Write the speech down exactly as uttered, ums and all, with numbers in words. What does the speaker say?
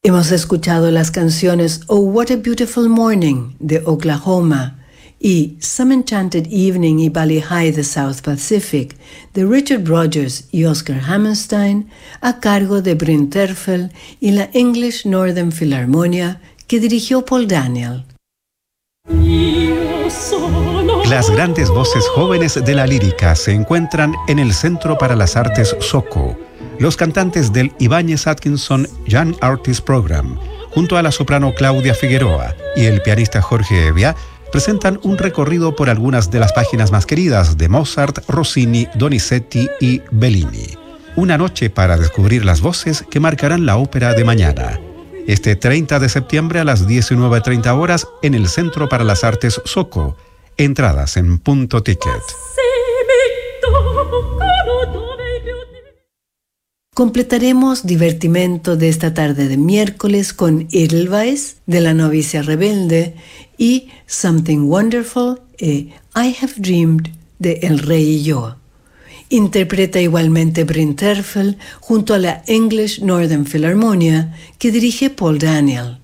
Hemos escuchado las canciones Oh What a Beautiful Morning de Oklahoma y Some Enchanted Evening y Bali High de South Pacific de Richard Rodgers y Oscar Hammerstein a cargo de Bryn Terfel y la English Northern Philharmonia que dirigió Paul Daniel. Las grandes voces jóvenes de la lírica se encuentran en el Centro para las Artes SOCO. Los cantantes del Ibáñez Atkinson Young Artist Program, junto a la soprano Claudia Figueroa y el pianista Jorge Evia, presentan un recorrido por algunas de las páginas más queridas de Mozart, Rossini, Donizetti y Bellini. Una noche para descubrir las voces que marcarán la ópera de mañana. Este treinta de septiembre a las diecinueve treinta horas en el Centro para las Artes SOCO. Entradas en Punto Ticket. Completaremos divertimento de esta tarde de miércoles con Edelweiss de La novicia rebelde y Something Wonderful e I Have Dreamed de El Rey y yo. Interpreta igualmente Bryn Terfel junto a la English Northern Philharmonia que dirige Paul Daniel.